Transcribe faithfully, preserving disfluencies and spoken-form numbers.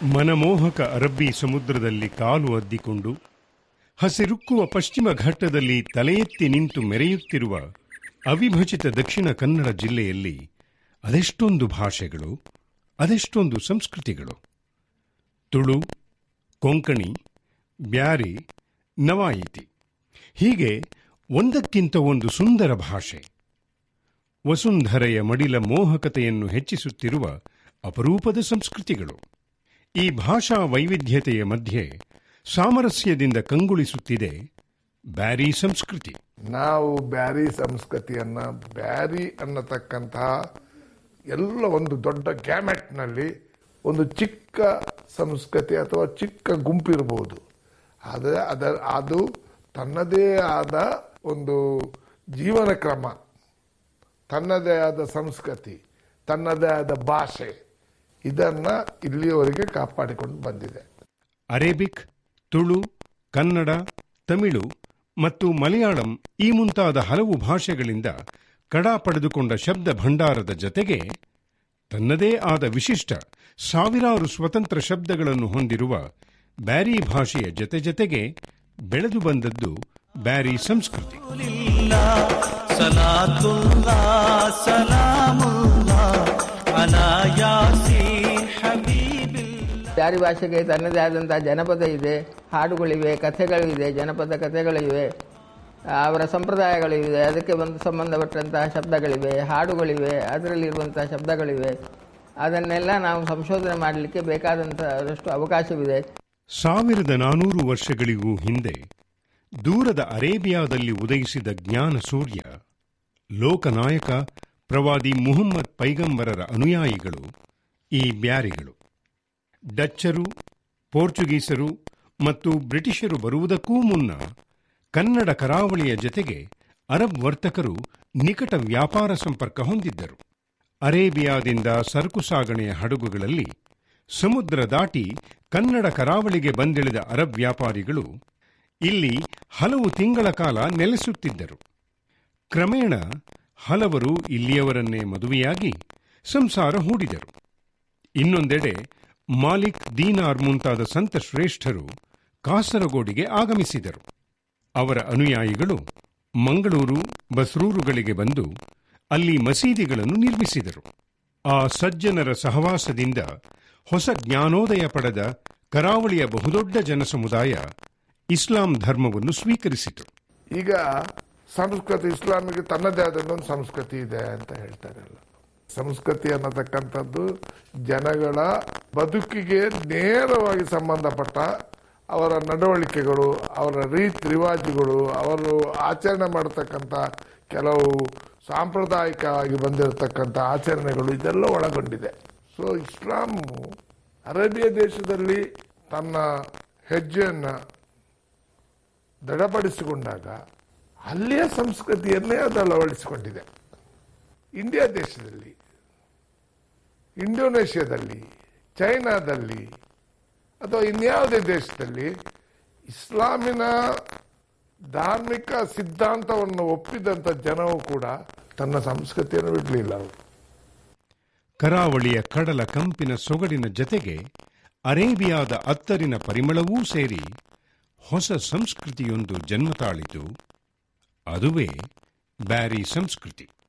ಮನಮೋಹಕ ಅರಬ್ಬಿ ಸಮುದ್ರದಲ್ಲಿ ಕಾಲು ಅದ್ದಿಕೊಂಡು ಹಸಿರುಕ್ಕುವ ಪಶ್ಚಿಮ ಘಟ್ಟದಲ್ಲಿ ತಲೆ ಎತ್ತಿ ನಿಂತು ಮೆರೆಯುತ್ತಿರುವ ಅವಿಭಜಿತ ದಕ್ಷಿಣ ಕನ್ನಡ ಜಿಲ್ಲೆಯಲ್ಲಿ ಅದೆಷ್ಟೊಂದು ಭಾಷೆಗಳು, ಅದೆಷ್ಟೊಂದು ಸಂಸ್ಕೃತಿಗಳು. ತುಳು, ಕೊಂಕಣಿ, ಬ್ಯಾರಿ, ನವಾಯಿತಿ ಹೀಗೆ ಒಂದಕ್ಕಿಂತ ಒಂದು ಸುಂದರ ಭಾಷೆ. ವಸುಂಧರೆಯ ಮಡಿಲ ಮೋಹಕತೆಯನ್ನು ಹೆಚ್ಚಿಸುತ್ತಿರುವ ಅಪರೂಪದ ಸಂಸ್ಕೃತಿಗಳು. ಈ ಭಾಷಾ ವೈವಿಧ್ಯತೆಯ ಮಧ್ಯೆ ಸಾಮರಸ್ಯದಿಂದ ಕಂಗೊಳಿಸುತ್ತಿದೆ ಬ್ಯಾರಿ ಸಂಸ್ಕೃತಿ. ನಾವು ಬ್ಯಾರಿ ಸಂಸ್ಕೃತಿಯನ್ನ ಬ್ಯಾರಿ ಅನ್ನತಕ್ಕಂತಹ ಎಲ್ಲ ಒಂದು ದೊಡ್ಡ ಗ್ಯಾಮೆಟ್ನಲ್ಲಿ ಒಂದು ಚಿಕ್ಕ ಸಂಸ್ಕೃತಿ ಅಥವಾ ಚಿಕ್ಕ ಗುಂಪಿರಬಹುದು. ಆದರೆ ಅದರ ಅದು ತನ್ನದೇ ಆದ ಒಂದು ಜೀವನ ಕ್ರಮ, ತನ್ನದೇ ಆದ ಸಂಸ್ಕೃತಿ, ತನ್ನದೇ ಆದ ಭಾಷೆ, ಇದನ್ನ ಇಲ್ಲಿಯವರೆಗೆ ಕಾಪಾಡಿಕೊಂಡು ಬಂದಿದೆ. ಅರೇಬಿಕ್, ತುಳು, ಕನ್ನಡ, ತಮಿಳು ಮತ್ತು ಮಲಯಾಳಂ ಈ ಮುಂತಾದ ಹಲವು ಭಾಷೆಗಳಿಂದ ಕಡ ಪಡೆದುಕೊಂಡ ಶಬ್ದ ಭಂಡಾರದ ಜತೆಗೆ ತನ್ನದೇ ಆದ ವಿಶಿಷ್ಟ ಸಾವಿರಾರು ಸ್ವತಂತ್ರ ಶಬ್ದಗಳನ್ನು ಹೊಂದಿರುವ ಬ್ಯಾರಿ ಭಾಷೆಯ ಜತೆ ಜತೆಗೆ ಬೆಳೆದು ಬಂದದ್ದು ಬ್ಯಾರಿ ಸಂಸ್ಕೃತಿ. ಬ್ಯಾರಿ ಭಾಷೆಗೆ ತನ್ನದೇ ಆದಂತಹ ಜನಪದ ಇದೆ, ಹಾಡುಗಳಿವೆ, ಕಥೆಗಳಿವೆ, ಜನಪದ ಕಥೆಗಳಿವೆ, ಅವರ ಸಂಪ್ರದಾಯಗಳಿವೆ, ಅದಕ್ಕೆ ಒಂದು ಸಂಬಂಧಪಟ್ಟಂತಹ ಶಬ್ದಗಳಿವೆ, ಹಾಡುಗಳಿವೆ, ಅದರಲ್ಲಿರುವಂತಹ ಶಬ್ದಗಳಿವೆ. ಅದನ್ನೆಲ್ಲ ನಾವು ಸಂಶೋಧನೆ ಮಾಡಲಿಕ್ಕೆ ಬೇಕಾದಂತಹಷ್ಟು ಅವಕಾಶವಿದೆ. ಸಾವಿರದ ನಾನೂರು ವರ್ಷಗಳಿಗೂ ಹಿಂದೆ ದೂರದ ಅರೇಬಿಯಾದಲ್ಲಿ ಉದಯಿಸಿದ ಜ್ಞಾನ ಸೂರ್ಯ, ಲೋಕನಾಯಕ ಪ್ರವಾದಿ ಮುಹಮ್ಮದ್ ಪೈಗಂಬರರ ಅನುಯಾಯಿಗಳು ಈ ಬ್ಯಾರಿಗಳು. ಡಚ್ಚರು, ಪೋರ್ಚುಗೀಸರು ಮತ್ತು ಬ್ರಿಟಿಷರು ಬರುವುದಕ್ಕೂ ಮುನ್ನ ಕನ್ನಡ ಕರಾವಳಿಯ ಜತೆಗೆ ಅರಬ್ ವರ್ತಕರು ನಿಕಟ ವ್ಯಾಪಾರ ಸಂಪರ್ಕ ಹೊಂದಿದ್ದರು. ಅರೇಬಿಯಾದಿಂದ ಸರಕು ಸಾಗಣೆಯ ಹಡಗುಗಳಲ್ಲಿ ಸಮುದ್ರ ದಾಟಿ ಕನ್ನಡ ಕರಾವಳಿಗೆ ಬಂದಿಳಿದ ಅರಬ್ ವ್ಯಾಪಾರಿಗಳು ಇಲ್ಲಿ ಹಲವು ತಿಂಗಳ ಕಾಲ ನೆಲೆಸುತ್ತಿದ್ದರು. ಕ್ರಮೇಣ ಹಲವರು ಇಲ್ಲಿಯವರನ್ನೇ ಮದುವೆಯಾಗಿ ಸಂಸಾರ ಹೂಡಿದರು. ಇನ್ನೊಂದೆಡೆ ಮಾಲಿಕ್, ದೀನಾರ್ ಮುಂತಾದ ಸಂತ ಶ್ರೇಷ್ಠರು ಕಾಸರಗೋಡಿಗೆ ಆಗಮಿಸಿದರು. ಅವರ ಅನುಯಾಯಿಗಳು ಮಂಗಳೂರು, ಬಸ್ರೂರುಗಳಿಗೆ ಬಂದು ಅಲ್ಲಿ ಮಸೀದಿಗಳನ್ನು ನಿರ್ಮಿಸಿದರು. ಆ ಸಜ್ಜನರ ಸಹವಾಸದಿಂದ ಹೊಸ ಜ್ಞಾನೋದಯ ಪಡೆದ ಕರಾವಳಿಯ ಬಹುದೊಡ್ಡ ಜನಸಮುದಾಯ ಇಸ್ಲಾಂ ಧರ್ಮವನ್ನು ಸ್ವೀಕರಿಸಿತು. ಈಗ ಸಂಸ್ಕೃತಿ, ಇಸ್ಲಾಮಿಗೆ ತನ್ನದೇ ಆದ ಒಂದು ಸಂಸ್ಕೃತಿ ಇದೆ ಅಂತ ಹೇಳ್ತಾರಲ್ಲ. ಸಂಸ್ಕೃತಿ ಅನ್ನತಕ್ಕಂಥದ್ದು ಜನಗಳ ಬದುಕಿಗೆ ನೇರವಾಗಿ ಸಂಬಂಧಪಟ್ಟ ಅವರ ನಡವಳಿಕೆಗಳು, ಅವರ ರೀತಿ ರಿವಾಜುಗಳು, ಅವರು ಆಚರಣೆ ಮಾಡತಕ್ಕಂಥ ಕೆಲವು ಸಾಂಪ್ರದಾಯಿಕವಾಗಿ ಬಂದಿರತಕ್ಕಂಥ ಆಚರಣೆಗಳು, ಇದೆಲ್ಲ ಒಳಗೊಂಡಿದೆ. ಸೊ ಇಸ್ಲಾಮು ಅರೇಬಿಯಾ ದೇಶದಲ್ಲಿ ತನ್ನ ಹೆಜ್ಜೆಯನ್ನು ದೃಢಪಡಿಸಿಕೊಂಡಾಗ ಅಲ್ಲಿಯ ಸಂಸ್ಕೃತಿಯನ್ನೇ ಅದು ಅಳವಡಿಸಿಕೊಂಡಿದೆ. ಇಂಡಿಯಾ ದೇಶದಲ್ಲಿ, ಇಂಡೋನೇಷ್ಯಾದಲ್ಲಿ, ಚೈನಾದಲ್ಲಿ ಅಥವಾ ಇನ್ಯಾವುದೇ ದೇಶದಲ್ಲಿ ಇಸ್ಲಾಮಿನ ಧಾರ್ಮಿಕ ಸಿದ್ಧಾಂತವನ್ನು ಒಪ್ಪಿದಂಥ ಜನವು ಕೂಡ ತನ್ನ ಸಂಸ್ಕೃತಿಯನ್ನು ಬಿಡಲಿಲ್ಲ. ಅವರು ಕರಾವಳಿಯ ಕಡಲ ಕಂಪಿನ ಸೊಗಡಿನ ಜತೆಗೆ ಅರೇಬಿಯಾದ ಅತ್ತರಿನ ಪರಿಮಳವೂ ಸೇರಿ ಹೊಸ ಸಂಸ್ಕೃತಿಯೊಂದು ಜನ್ಮ ತಾಳಿತು. ಅದುವೇ ಬ್ಯಾರಿ ಸಂಸ್ಕೃತಿ.